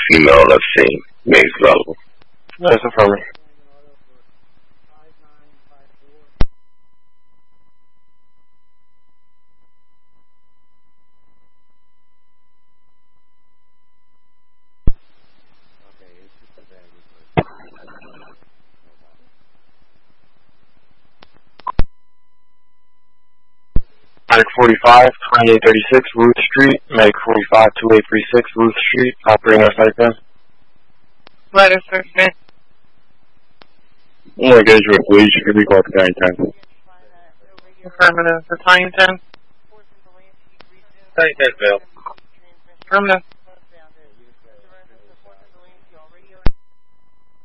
female on the scene. Name's available. That's affirmative. Medic 45, 2836 Ruth Street. Medic 45, 2836 Ruth Street. Operating our site then. Letter Smith. Engagement, please. You can recall Battalion 10. Affirmative. Battalion 10. Battalion 10, Bill. Affirmative.